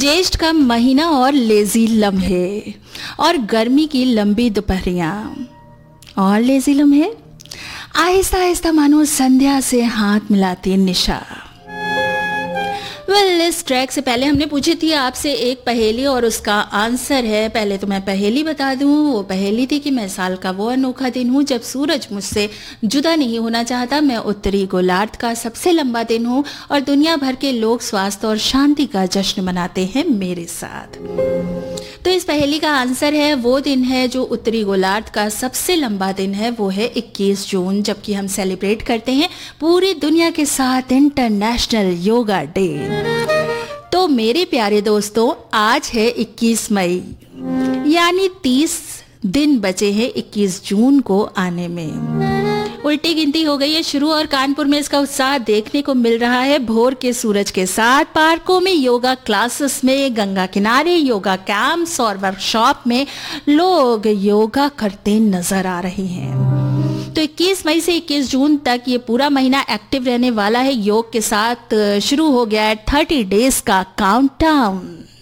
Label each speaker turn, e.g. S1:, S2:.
S1: ज्येष्ठ का महीना और लेजी लम्हे और गर्मी की लंबी दोपहरियां और लेजी लम्हे, आहिस्ता आहिस्ता मानो संध्या से हाथ मिलाती निशा। इस ट्रैक से पहले हमने पूछी थी आपसे एक पहेली और उसका आंसर है, पहले तो मैं पहेली बता दूं। वो पहेली थी कि मैं साल का वो अनोखा दिन हूँ जब सूरज मुझसे जुदा नहीं होना चाहता। मैं उत्तरी गोलार्ध का सबसे लंबा दिन हूँ और दुनिया भर के लोग स्वास्थ्य और शांति का जश्न मनाते हैं मेरे साथ। तो इस पहेली का आंसर है वो दिन है जो उत्तरी गोलार्ध का सबसे लंबा दिन है, वो है 21 जून, जबकि हम सेलिब्रेट करते हैं पूरी दुनिया के साथ इंटरनेशनल योगा डे। तो मेरे प्यारे दोस्तों, आज है 21 मई, यानी 30 दिन बचे हैं 21 जून को आने में। उल्टी गिनती हो गई है शुरू और कानपुर में इसका उत्साह देखने को मिल रहा है। भोर के सूरज के साथ पार्कों में योगा क्लासेस में, गंगा किनारे योगा कैंप्स और वर्कशॉप में लोग योगा करते नजर आ रहे हैं। तो 21 मई से 21 जून तक ये पूरा महीना एक्टिव रहने वाला है। योग के साथ शुरू हो गया है 30 डेज का काउंटडाउन।